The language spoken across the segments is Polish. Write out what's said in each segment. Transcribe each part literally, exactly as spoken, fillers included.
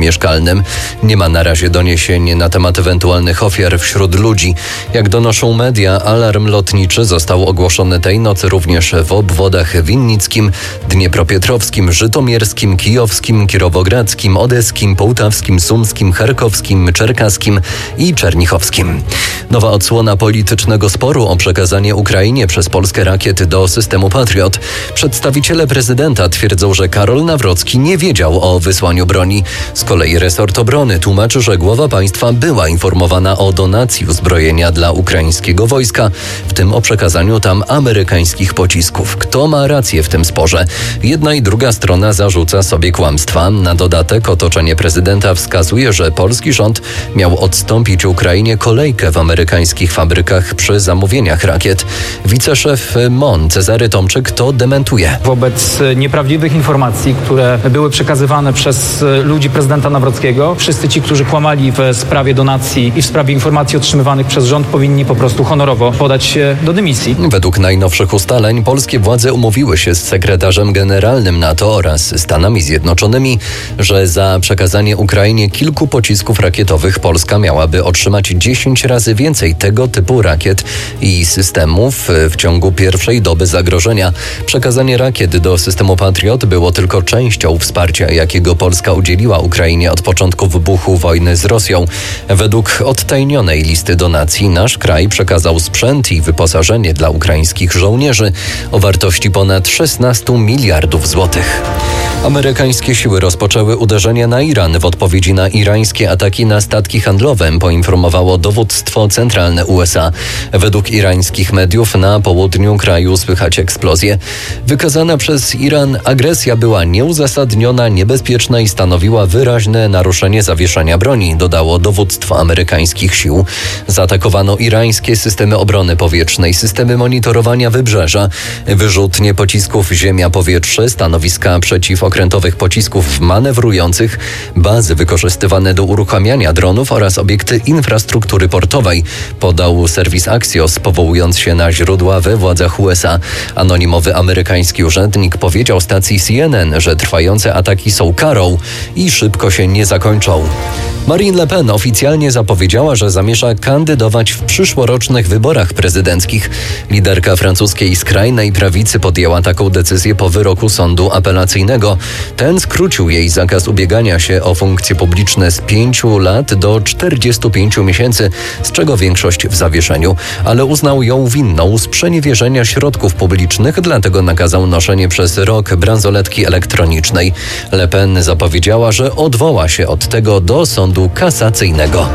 mieszkalnym. Nie ma na razie doniesień na temat ewentualnych ofiar wśród ludzi. Jak donoszą media, alarm lotniczy został ogłoszony tej nocy również w obwodach winnickim, dniepropietrowskim, żytomierskim, kijowskim, kirowogradzkim, odeskim, połtawskim, sumskim, charkowskim, czerkaskim i czernichowskim. Nowa odsłona politycznego sporu o przekazanie Ukrainie przez Polskę rakiet do systemu Patriot. Przedstawiciele prezydenta twierdzą, że Karol Nawrocki nie wiedział o wysłaniu broni. Z kolei resort obrony tłumaczy, że głowa państwa była informowana o donacji uzbrojenia dla ukraińskiego wojska, w tym o przekazaniu tam amerykańskich pocisków. Kto ma rację w tym sporze? Jedna i druga strona zarzuca sobie kłamstwa. Na dodatek otoczenie prezydenta wskazuje, że polski rząd miał odstąpić Ukrainie kolejkę w amerykańskich fabrykach przy zamówieniach rakiet. Wiceszef M O N Cezary Tomczyk to dementuje. Wobec nieprawdziwych informacji, które były przekazywane przez ludzi prezydenta Nawrockiego, wszyscy ci, którzy kłamali w sprawie donacji i w sprawie informacji otrzymywanych przez rząd, powinni po prostu honorowo podać się do dymisji. Według najnowszych ustaleń polskie władze umówiły się z sekretarzem generalnym NATO oraz Stanami Zjednoczonymi, że za przekazanie Ukrainie kilku pocisków rakietowych Polska miałaby otrzymać dziesięć razy więcej tego typu rakiet i systemów w ciągu pierwszej doby zagrożenia. Przekazanie rakiet do systemu Patriot było tylko częścią wsparcia, jakiego Polska udzieliła Ukrainie od początku wybuchu wojny z Rosją. Według odtajnionej listy donacji nasz kraj przekazał sprzęt i wyposażenie dla ukraińskich żołnierzy o wartości ponad szesnaście miliardów złotych. Amerykańskie siły rozpoczęły uderzenia na Iran w odpowiedzi na irańskie ataki na statki handlowe, poinformowało dowództwo centralne U S A. Według irańskich mediów na południu kraju słychać eksplozje. Wykazana przez Iran agresja była nieuzasadniona, niebezpieczna i stanowiła wyraźne naruszenie zawieszenia broni, dodało dowództwo amerykańskich sił. Zaatakowano irańskie systemy obrony powietrznej, systemy monitorowania wybrzeża, wyrzutnie pocisków ziemia-powietrze, stanowiska przeciwokrętowych pocisków manewrujących, bazy wykorzystywane do uruchamiania dronów oraz obiekty infrastruktury portowej, podał serwis Axios, powołując się na źródła we władzach U S A. Anonimowy amerykański urzędnik powiedział stacji C N N, że trwające ataki są karą i szybko się nie zakończą. Marine Le Pen oficjalnie zapowiedziała, że zamierza kandydować w przyszłorocznych wyborach prezydenckich. Liderka francuskiej skrajnej prawicy podjęła taką decyzję po wyroku sądu apelacyjnego. Ten skrócił jej zakaz ubiegania się o funkcje publiczne z pięciu lat do czterdziestu pięciu miesięcy, z czego większość w zawieszeniu, ale uznał ją winną sprzeniewierzenia środków publicznych, dlatego nakazał noszenie przez rok bransoletki elektronicznej. Le Pen zapowiedziała, że odwoła się od tego do sądu kasacyjnego.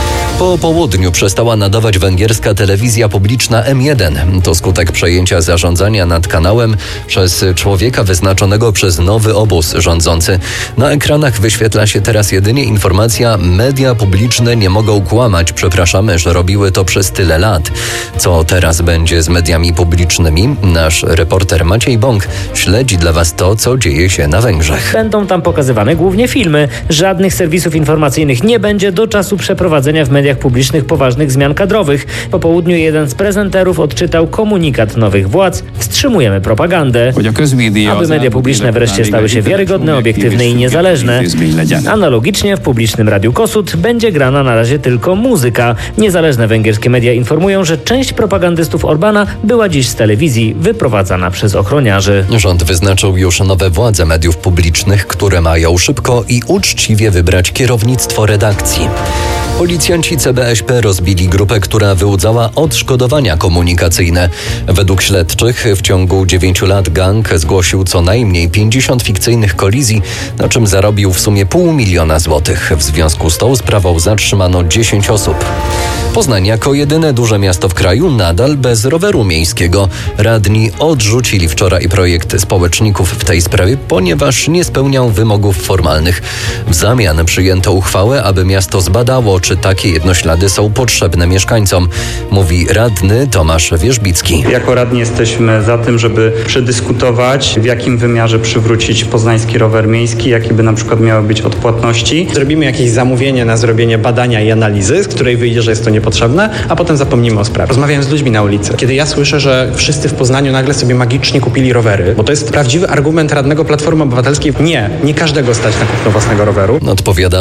Po południu przestała nadawać węgierska telewizja publiczna M jeden. To skutek przejęcia zarządzania nad kanałem przez człowieka wyznaczonego przez nowy obóz rządzący. Na ekranach wyświetla się teraz jedynie informacja: media publiczne nie mogą kłamać, przepraszamy, że robiły to przez tyle lat. Co teraz będzie z mediami publicznymi? Nasz reporter Maciej Bąk śledzi dla Was to, co dzieje się na Węgrzech. Będą tam pokazywane głównie filmy. Żadnych serwisów informacyjnych nie będzie do czasu przeprowadzenia w mediach publicznych poważnych zmian kadrowych. Po południu jeden z prezenterów odczytał komunikat nowych władz: wstrzymujemy propagandę. Aby media publiczne wreszcie stały się wiarygodne, obiektywne i niezależne. Analogicznie w publicznym Radiu Kossuth będzie grana na razie tylko muzyka. Niezależne węgierskie media informują, że część propagandystów Orbana była dziś z telewizji wyprowadzana przez ochroniarzy. Rząd wyznaczył już nowe władze mediów publicznych, które mają szybko i uczciwie wybrać kierownictwo redakcji. Policjanci C B S P rozbili grupę, która wyłudzała odszkodowania komunikacyjne. Według śledczych w ciągu dziewięciu lat gang zgłosił co najmniej pięćdziesiąt fikcyjnych kolizji, na czym zarobił w sumie pół miliona złotych. W związku z tą sprawą zatrzymano dziesięć osób. Poznań jako jedyne duże miasto w kraju nadal bez roweru miejskiego. Radni odrzucili wczoraj projekt społeczników w tej sprawie, ponieważ nie spełniał wymogów formalnych. W zamian przyjęto uchwałę, aby miasto zbadało, czy takie jednoślady są potrzebne mieszkańcom, mówi radny Tomasz Wierzbicki. Jako radni jesteśmy za tym, żeby przedyskutować, w jakim wymiarze przywrócić poznański rower miejski, jakie by na przykład miały być odpłatności. Zrobimy jakieś zamówienie na zrobienie badania i analizy, z której wyjdzie, że jest to niepotrzebne, a potem zapomnimy o sprawie. Rozmawiałem z ludźmi na ulicy. Kiedy ja słyszę, że wszyscy w Poznaniu nagle sobie magicznie kupili rowery, bo to jest prawdziwy argument radnego Platformy Obywatelskiej. Nie, nie każdego stać na kupno własnego roweru. Odpowiada